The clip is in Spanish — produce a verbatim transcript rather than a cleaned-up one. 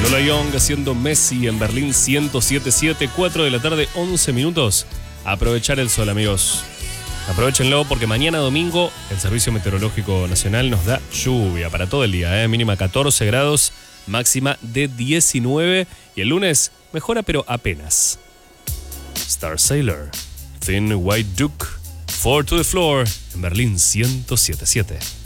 Lola Young haciendo Messi en Berlín ciento siete punto siete, cuatro de la tarde, once minutos. Aprovechar el sol, amigos. Aprovechenlo porque mañana domingo el Servicio Meteorológico Nacional nos da lluvia para todo el día, ¿eh? Mínima catorce grados, máxima de diecinueve. Y el lunes mejora pero apenas. Star Sailor, Thin White Duke, Four to the Floor en Berlín ciento siete punto siete.